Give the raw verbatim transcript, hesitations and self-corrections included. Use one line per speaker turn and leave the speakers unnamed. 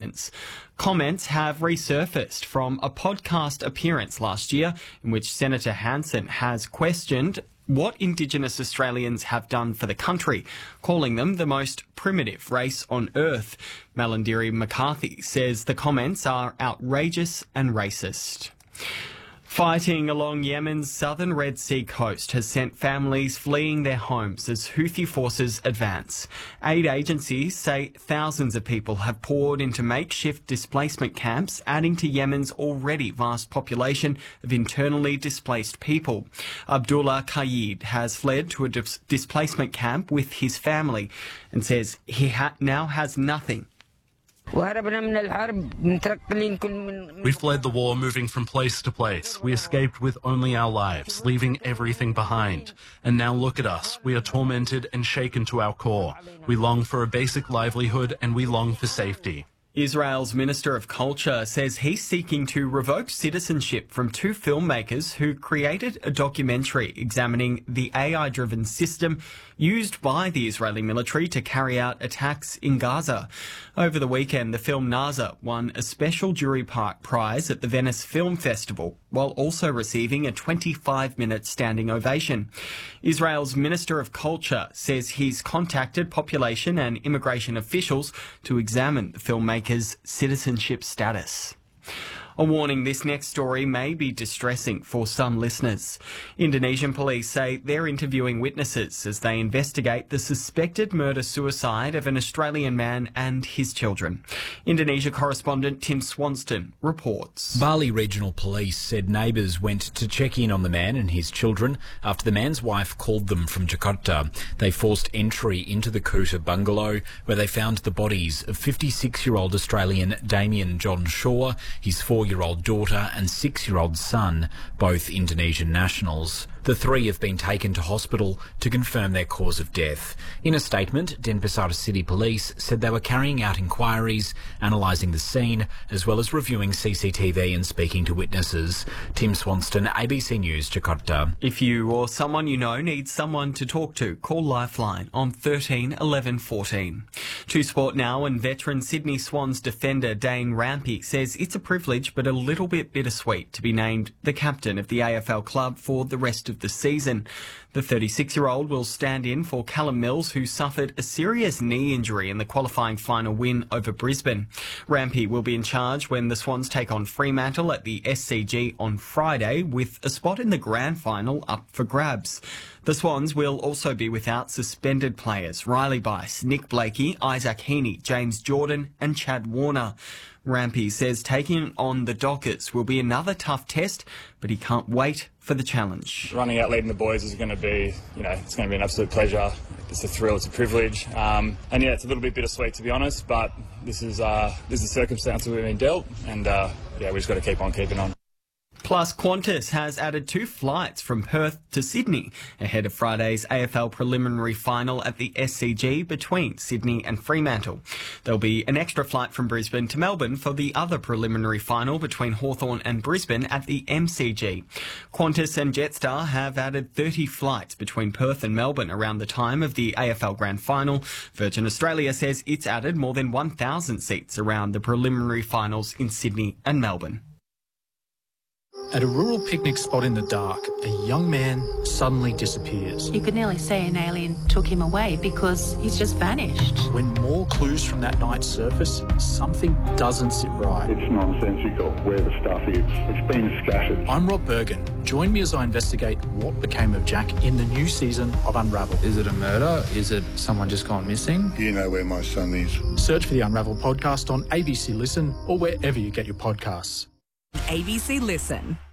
Australians. Comments have resurfaced from a podcast appearance last year in which Senator Hanson has questioned what Indigenous Australians have done for the country, calling them the most primitive race on earth. Malarndirri McCarthy says the comments are outrageous and racist. Fighting along Yemen's southern Red Sea coast has sent families fleeing their homes as Houthi forces advance. Aid agencies say thousands of people have poured into makeshift displacement camps, adding to Yemen's already vast population of internally displaced people. Abdullah Qayyid has fled to a dis- displacement camp with his family and says he ha- now has nothing.
We fled the war, moving from place to place. We escaped with only our lives, leaving everything behind. And now look at us. We are tormented and shaken to our core. We long for a basic livelihood and we long for safety.
Israel's Minister of Culture says he's seeking to revoke citizenship from two filmmakers who created a documentary examining the A I-driven system used by the Israeli military to carry out attacks in Gaza. Over the weekend, the film Naza won a special jury prize at the Venice Film Festival, while also receiving a twenty-five minute standing ovation. Israel's Minister of Culture says he's contacted population and immigration officials to examine the filmmaker's citizenship status. A warning, this next story may be distressing for some listeners. Indonesian police say they're interviewing witnesses as they investigate the suspected murder-suicide of an Australian man and his children. Indonesia correspondent Tim Swanston reports.
Bali Regional Police said neighbours went to check in on the man and his children after the man's wife called them from Jakarta. They forced entry into the Kuta bungalow where they found the bodies of fifty-six-year-old Australian Damien John Shaw, his four-year-old daughter and six-year-old son, both Indonesian nationals. The three have been taken to hospital to confirm their cause of death. In a statement, Denpasar City Police said they were carrying out inquiries, analysing the scene, as well as reviewing C C T V and speaking to witnesses. Tim Swanston, A B C News, Jakarta.
If you or someone you know needs someone to talk to, call Lifeline on thirteen eleven fourteen. To sport now, and veteran Sydney Swans defender Dane Rampe says it's a privilege but a little bit bittersweet to be named the captain of the A F L club for the rest of the season. The thirty-six-year-old will stand in for Callum Mills, who suffered a serious knee injury in the qualifying final win over Brisbane. Rampe will be in charge when the Swans take on Fremantle at the S C G on Friday, with a spot in the grand final up for grabs. The Swans will also be without suspended players Riley Bice, Nick Blakey, Isaac Heaney, James Jordan and Chad Warner. Rampe says taking on the Dockers will be another tough test, but he can't wait for the challenge.
Running out leading the boys is going to be, you know, it's going to be an absolute pleasure. It's a thrill, it's a privilege. Um, and yeah, it's a little bit bittersweet to be honest, but this is, uh, this is the circumstances we've been dealt, and uh, yeah, we just got to keep on keeping on.
Plus, Qantas has added two flights from Perth to Sydney ahead of Friday's A F L preliminary final at the S C G between Sydney and Fremantle. There'll be an extra flight from Brisbane to Melbourne for the other preliminary final between Hawthorn and Brisbane at the M C G. Qantas and Jetstar have added thirty flights between Perth and Melbourne around the time of the A F L Grand Final. Virgin Australia says it's added more than one thousand seats around the preliminary finals in Sydney and Melbourne.
At a rural picnic spot in the dark, a young man suddenly disappears.
You could nearly say an alien took him away because he's just vanished.
When more clues from that night surface, something doesn't sit right.
It's nonsensical where the stuff is. It's been scattered.
I'm Rob Bergen. Join me as I investigate what became of Jack in the new season of Unravel.
Is it a murder? Is it someone just gone missing?
You know where my son is.
Search for the Unravel podcast on A B C Listen or wherever you get your podcasts.
A B C Listen.